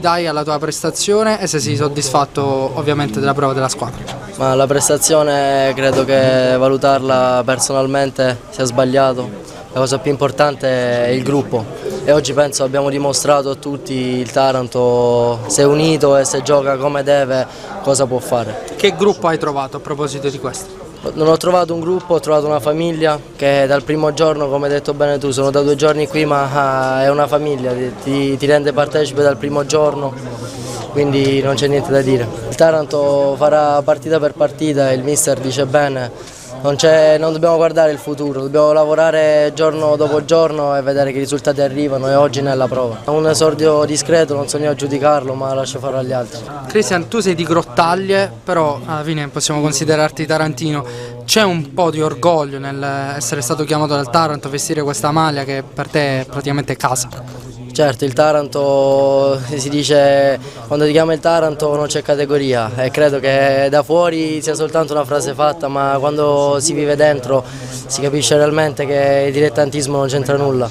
dai alla tua prestazione e se sei soddisfatto ovviamente della prova della squadra. Ma la prestazione credo che valutarla personalmente sia sbagliato. La cosa più importante è il gruppo e oggi penso abbiamo dimostrato a tutti il Taranto, se è unito e se gioca come deve, cosa può fare. Che gruppo hai trovato a proposito di questo? Non ho trovato un gruppo, ho trovato una famiglia che dal primo giorno, come hai detto bene tu, sono da 2 giorni qui ma è una famiglia, ti rende partecipe dal primo giorno, quindi non c'è niente da dire. Il Taranto farà partita per partita, il mister dice bene. Non dobbiamo guardare il futuro, dobbiamo lavorare giorno dopo giorno e vedere che i risultati arrivano e oggi nella prova. Un esordio discreto, non so io a giudicarlo, ma lascio fare agli altri. Cristian, tu sei di Grottaglie, però alla fine possiamo considerarti tarantino. C'è un po' di orgoglio nell'essere stato chiamato dal Taranto a vestire questa maglia che per te è praticamente casa? Certo, il Taranto, si dice, quando ti chiama il Taranto non c'è categoria e credo che da fuori sia soltanto una frase fatta, ma quando si vive dentro si capisce realmente che il dilettantismo non c'entra nulla.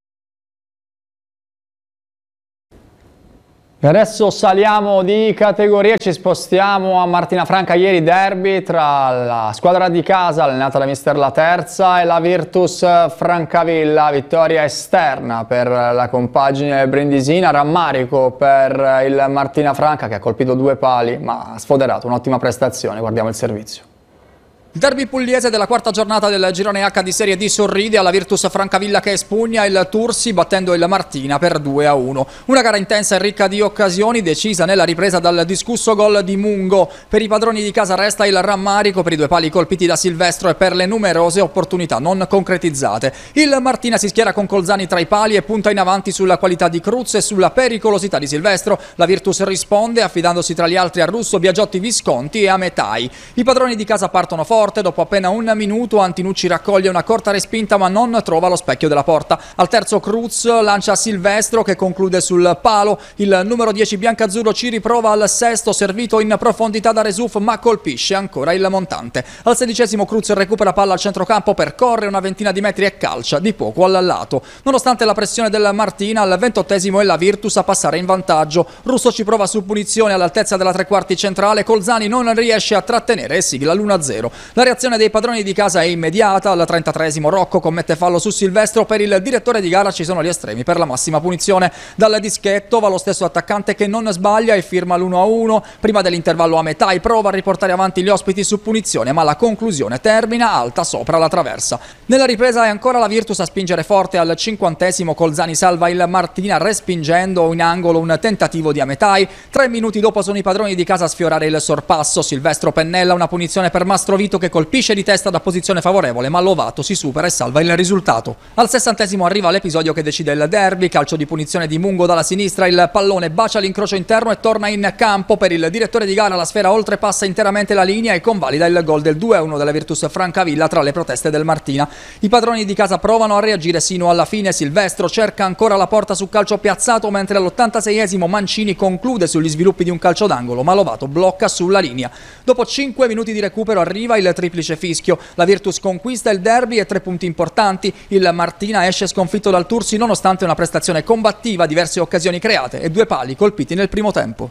E adesso saliamo di categoria e ci spostiamo a Martina Franca. Ieri derby tra la squadra di casa allenata da mister La Terza e la Virtus Francavilla, vittoria esterna per la compagine brindisina, rammarico per il Martina Franca che ha colpito 2 pali ma ha sfoderato, un'ottima prestazione, guardiamo il servizio. Il derby pugliese della quarta giornata del girone H di Serie D sorride alla Virtus Francavilla che espugna il Tursi battendo il Martina per 2-1. Una gara intensa e ricca di occasioni, decisa nella ripresa dal discusso gol di Mungo. Per i padroni di casa resta il rammarico per i 2 pali colpiti da Silvestro e per le numerose opportunità non concretizzate. Il Martina si schiera con Colzani tra i pali e punta in avanti sulla qualità di Cruz e sulla pericolosità di Silvestro. La Virtus risponde affidandosi tra gli altri a Russo, Biagiotti, Visconti e a Metai. I padroni di casa partono forte. Dopo appena 1 minuto Antinucci raccoglie una corta respinta ma non trova lo specchio della porta. Al terzo Cruz lancia Silvestro che conclude sul palo. Il numero 10 biancazzurro ci riprova al sesto, servito in profondità da Resuf ma colpisce ancora il montante. Al 16° Cruz recupera palla al centrocampo, percorre una ventina di metri e calcia di poco al lato. Nonostante la pressione del Martina, al 28° è la Virtus a passare in vantaggio. Russo ci prova su punizione all'altezza della tre quarti centrale, Colzani non riesce a trattenere e sigla l'1-0. La reazione dei padroni di casa è immediata. Al 33° Rocco commette fallo su Silvestro. Per il direttore di gara ci sono gli estremi per la massima punizione. Dal dischetto va lo stesso attaccante che non sbaglia e firma l'1-1. Prima dell'intervallo a metà prova a riportare avanti gli ospiti su punizione, ma la conclusione termina alta sopra la traversa. Nella ripresa è ancora la Virtus a spingere forte. Al 50° Colzani salva il Martina respingendo in angolo un tentativo di Ametai. 3 minuti dopo sono i padroni di casa a sfiorare il sorpasso. Silvestro pennella una punizione per Mastrovito che colpisce di testa da posizione favorevole, ma Lovato si supera e salva il risultato. Al 60° arriva l'episodio che decide il derby, calcio di punizione di Mungo dalla sinistra, il pallone bacia l'incrocio interno e torna in campo. Per il direttore di gara la sfera oltrepassa interamente la linea e convalida il gol del 2-1 della Virtus Francavilla tra le proteste del Martina. I padroni di casa provano a reagire sino alla fine. Silvestro cerca ancora la porta su calcio piazzato, mentre all'86° Mancini conclude sugli sviluppi di un calcio d'angolo, ma Lovato blocca sulla linea. Dopo 5 minuti di recupero arriva il triplice fischio. La Virtus conquista il derby e 3 punti importanti. Il Martina esce sconfitto dal Tursi nonostante una prestazione combattiva, diverse occasioni create e 2 pali colpiti nel primo tempo.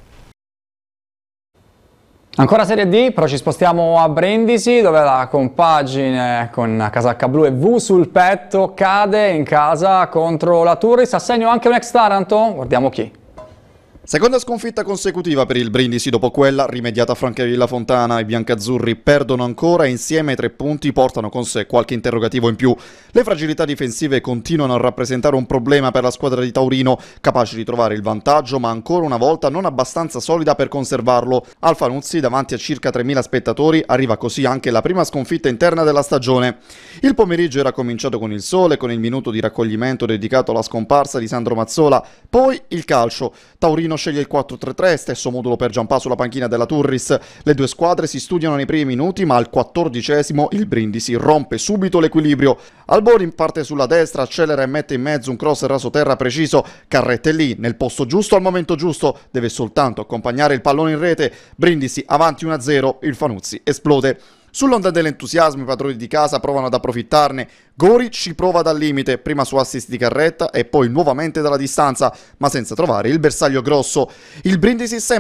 Ancora Serie D, però ci spostiamo a Brindisi dove la compagine con casacca blu e V sul petto cade in casa contro la Turris. A segno anche un ex Taranto? Guardiamo chi. Seconda sconfitta consecutiva per il Brindisi dopo quella rimediata a Francavilla Fontana. I biancazzurri perdono ancora e insieme ai 3 punti portano con sé qualche interrogativo in più. Le fragilità difensive continuano a rappresentare un problema per la squadra di Taurino, capace di trovare il vantaggio ma ancora una volta non abbastanza solida per conservarlo. Al Fanuzzi, davanti a circa 3.000 spettatori, arriva così anche la prima sconfitta interna della stagione. Il pomeriggio era cominciato con il sole, con il minuto di raccoglimento dedicato alla scomparsa di Sandro Mazzola, poi il calcio. Taurino sceglie il 4-3-3, stesso modulo per Giampà sulla panchina della Turris. Le 2 squadre si studiano nei primi minuti, ma al 14° il Brindisi rompe subito l'equilibrio. Alboni parte sulla destra, accelera e mette in mezzo un cross rasoterra preciso. Carretta è lì, nel posto giusto al momento giusto, deve soltanto accompagnare il pallone in rete. Brindisi avanti 1-0, il Fanuzzi esplode. Sull'onda dell'entusiasmo i padroni di casa provano ad approfittarne. Gori ci prova dal limite, prima su assist di Carretta e poi nuovamente dalla distanza, ma senza trovare il bersaglio grosso. Il Brindisi